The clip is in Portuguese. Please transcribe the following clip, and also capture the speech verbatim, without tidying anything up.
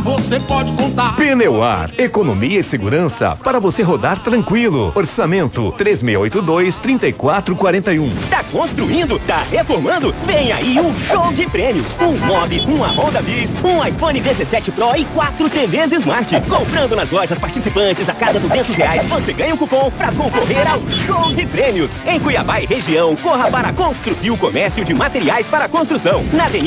você pode contar. Pneuar, economia e segurança para você rodar tranquilo. Orçamento três seis oito dois, três quatro quatro um. Tá construindo? Tá reformando? Vem aí um show de prêmios. Um Mob, uma Honda Bis, um iPhone dezessete Pro e quatro T Vs Smart. Comprando nas lojas participantes a cada duzentos reais, você ganha um cupom para concorrer ao show de prêmios. Em Cuiabá e região, corra para Construcil Comércio de Materiais para Construção. Na Avenida